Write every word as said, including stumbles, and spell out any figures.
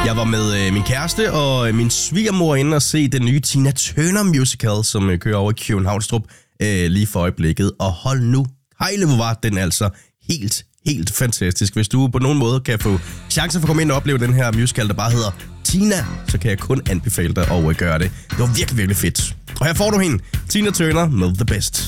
Jeg var med øh, min kæreste og øh, min svigermor inde og se den nye Tina Turner musical, som øh, kører over i Københavnstrup øh, lige for øjeblikket. Og hold nu, hejle hvor var den altså helt, helt fantastisk. Hvis du på nogen måde kan få chance for at komme ind og opleve den her musical, der bare hedder Tina, så kan jeg kun anbefale dig at gøre det. Det var virkelig, virkelig fedt. Og her får du hende, Tina Turner med The Best.